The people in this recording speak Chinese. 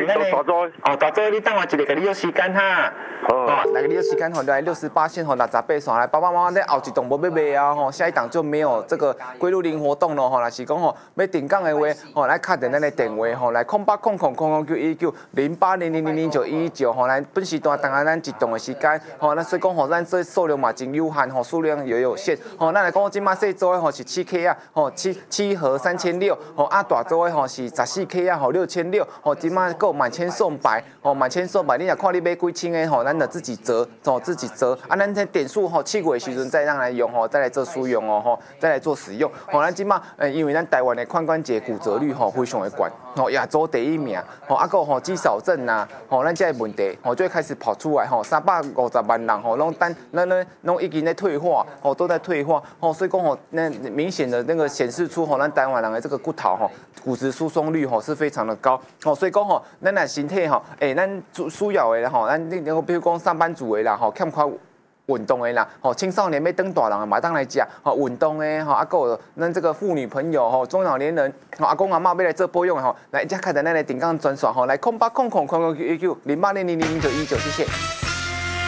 咱嘞哦，大周你等我一个，给你有时间哈。哦，来个你有时间吼，来68线吼，68线来，爸爸妈妈在后一栋无要卖啊吼，下一档就没有这个归路零活动了吼，若是讲吼要订购的话，吼来敲电咱的电话吼，来0800991800000911吼，来本时段当然咱一栋的时间吼，那所以讲吼，咱这数量嘛真有限吼，数量也有限吼，咱来讲即马细组的吼是7K 啊，吼7盒3600吼，啊大组的吼是14K 啊，吼6600吼，即马够满千送百吼，满千送百，你若看你买几千的吼，咱就自己折吼，自己折啊，咱这点数吼7月的时阵再让来用吼，再来做使用哦吼，再来做使用吼，咱即马因为咱台湾的髋关节骨折率吼非常的高吼，亚洲第一名吼，啊个吼肌少症呐吼，咱这问题吼就会开始跑出来吼，350万人吼，拢已经在退化吼，都在退化吼，所以讲吼，那明显的那个显示出吼，咱台湾人的这个骨头吼，骨质疏松率吼是非常的高吼，所以讲吼，咱的身体吼，咱需要的吼，咱比如讲上班族的啦吼，欠缺运动的啦，吼青少年要当大人的嘛当来食，吼运动的吼，啊个有咱这个妇女朋友吼，中老年人，吼阿公阿妈要来做保养的吼，来一家开咱的定岗专线吼，来08000009190800000919，谢谢。